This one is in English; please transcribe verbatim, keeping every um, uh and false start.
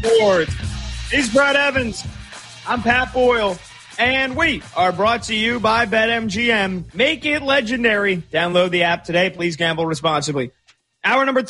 Sports. He's Brad Evans. I'm Pat Boyle. And we are brought to you by BetMGM. Make it legendary. Download the app today. Please gamble responsibly. Hour number